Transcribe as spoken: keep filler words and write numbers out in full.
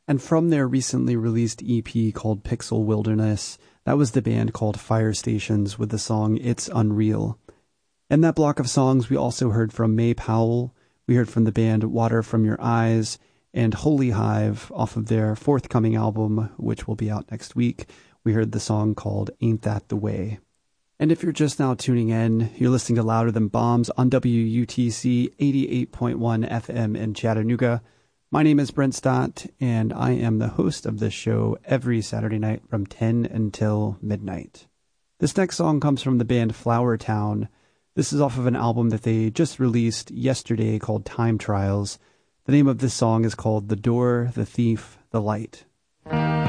And from their recently released E P called Pixel Wilderness, that was the band called Fire Stations with the song It's Unreal. In that block of songs, we also heard from May Powell, we heard from the band Water From Your Eyes, and Holy Hive off of their forthcoming album, which will be out next week. We heard the song called Ain't That the Way. And if you're just now tuning in, you're listening to Louder Than Bombs on W U T C eighty-eight point one F M in Chattanooga. My name is Brent Stott, and I am the host of this show every Saturday night from ten until midnight. This next song comes from the band Flower Town. This is off of an album that they just released yesterday called Time Trials. The name of this song is called The Door, the Thief, the Light.